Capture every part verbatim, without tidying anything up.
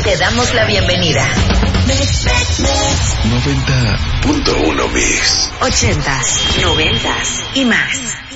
Te damos la bienvenida. noventa punto uno Mix. Ochentas, noventas y más.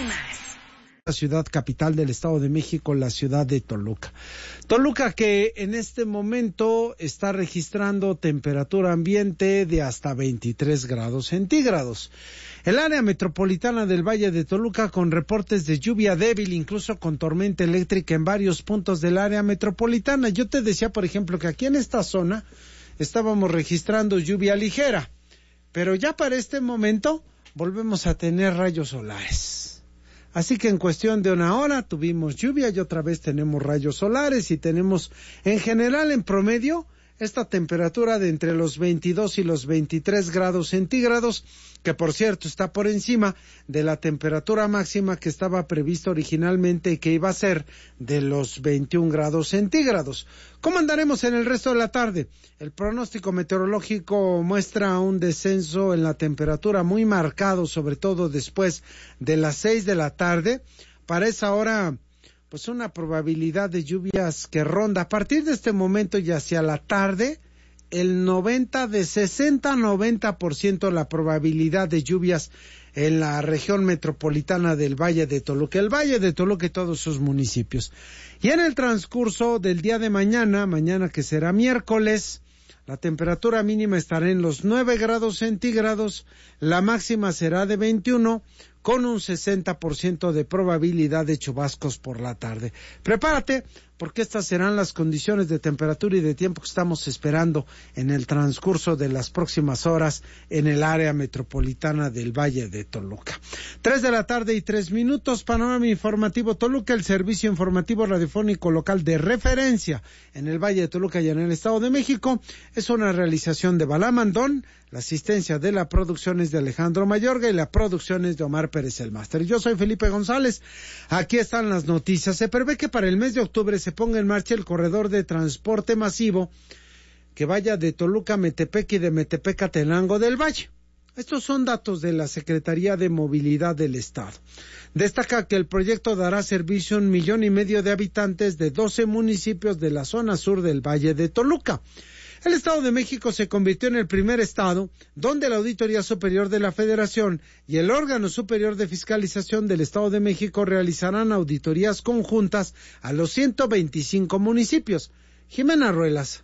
La ciudad capital del Estado de México, la ciudad de Toluca. Toluca que en este momento está registrando temperatura ambiente de hasta veintitrés grados centígrados. El área metropolitana del Valle de Toluca con reportes de lluvia débil, incluso con tormenta eléctrica en varios puntos del área metropolitana. Yo te decía, por ejemplo, que aquí en esta zona estábamos registrando lluvia ligera, pero ya para este momento volvemos a tener rayos solares. Así que en cuestión de una hora tuvimos lluvia y otra vez tenemos rayos solares y tenemos en general en promedio esta temperatura de entre los veintidós y los veintitrés grados centígrados, que por cierto está por encima de la temperatura máxima que estaba prevista originalmente y que iba a ser de los veintiún grados centígrados. ¿Cómo andaremos en el resto de la tarde? El pronóstico meteorológico muestra un descenso en la temperatura muy marcado, sobre todo después de las seis de la tarde. Para esa hora, pues una probabilidad de lluvias que ronda a partir de este momento y hacia la tarde, el noventa, de sesenta a noventa por ciento la probabilidad de lluvias en la región metropolitana del Valle de Toluca, el Valle de Toluca y todos sus municipios. Y en el transcurso del día de mañana, mañana que será miércoles, la temperatura mínima estará en los nueve grados centígrados, la máxima será de veintiuno, con un sesenta por ciento de probabilidad de chubascos por la tarde. Prepárate, porque estas serán las condiciones de temperatura y de tiempo que estamos esperando en el transcurso de las próximas horas en el área metropolitana del Valle de Toluca. Tres de la tarde y tres minutos, panorama informativo Toluca, el servicio informativo radiofónico local de referencia en el Valle de Toluca y en el Estado de México. Es una realización de Balamandón, la asistencia de la producción es de Alejandro Mayorga y la producción es de Omar Pérez el Máster. Yo soy Felipe González. Aquí están las noticias. Se prevé que para el mes de octubre se ponga en marcha el corredor de transporte masivo que vaya de Toluca a Metepec y de Metepec a Tenango del Valle. Estos son datos de la Secretaría de Movilidad del Estado. Destaca que el proyecto dará servicio a un millón y medio de habitantes de doce municipios de la zona sur del Valle de Toluca. El Estado de México se convirtió en el primer estado donde la Auditoría Superior de la Federación y el órgano superior de fiscalización del Estado de México realizarán auditorías conjuntas a los ciento veinticinco municipios. Jimena Ruelas.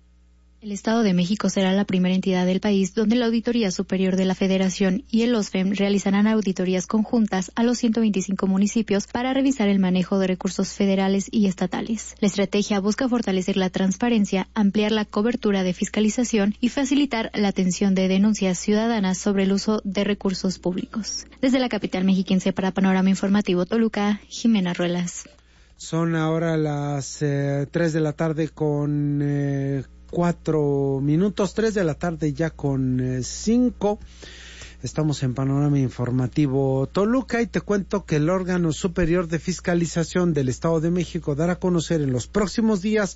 El Estado de México será la primera entidad del país donde la Auditoría Superior de la Federación y el OSFEM realizarán auditorías conjuntas a los ciento veinticinco municipios para revisar el manejo de recursos federales y estatales. La estrategia busca fortalecer la transparencia, ampliar la cobertura de fiscalización y facilitar la atención de denuncias ciudadanas sobre el uso de recursos públicos. Desde la capital mexiquense para Panorama Informativo Toluca, Jimena Ruelas. Son ahora las eh, tres de la tarde con eh, cuatro minutos, tres de la tarde ya con eh, cinco. Estamos en Panorama Informativo Toluca y te cuento que el órgano superior de fiscalización del Estado de México dará a conocer en los próximos días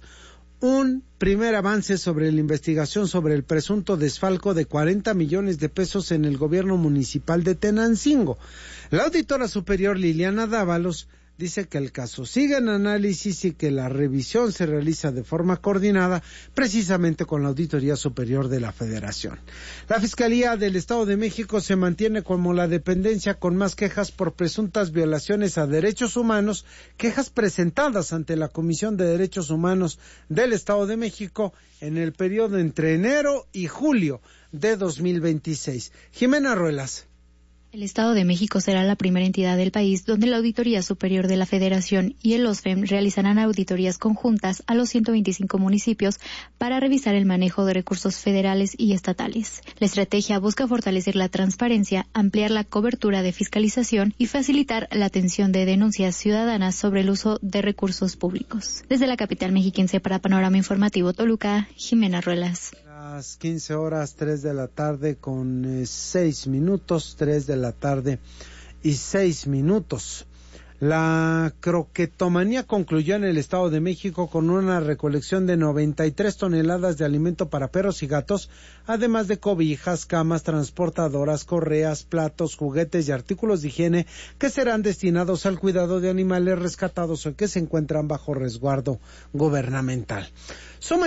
un primer avance sobre la investigación sobre el presunto desfalco de cuarenta millones de pesos en el gobierno municipal de Tenancingo. La auditora superior Liliana Dávalos dice que el caso sigue en análisis y que la revisión se realiza de forma coordinada precisamente con la Auditoría Superior de la Federación. La Fiscalía del Estado de México se mantiene como la dependencia con más quejas por presuntas violaciones a derechos humanos, quejas presentadas ante la Comisión de Derechos Humanos del Estado de México en el periodo entre enero y julio de dos mil veintiséis. Jimena Ruelas. El Estado de México será la primera entidad del país donde la Auditoría Superior de la Federación y el OSFEM realizarán auditorías conjuntas a los ciento veinticinco municipios para revisar el manejo de recursos federales y estatales. La estrategia busca fortalecer la transparencia, ampliar la cobertura de fiscalización y facilitar la atención de denuncias ciudadanas sobre el uso de recursos públicos. Desde la capital mexiquense para Panorama Informativo Toluca, Jimena Ruelas. Las quince horas, tres de la tarde con eh, seis minutos, tres de la tarde y seis minutos. La croquetomanía concluyó en el Estado de México con una recolección de noventa y tres toneladas de alimento para perros y gatos, además de cobijas, camas, transportadoras, correas, platos, juguetes y artículos de higiene que serán destinados al cuidado de animales rescatados o que se encuentran bajo resguardo gubernamental. Suma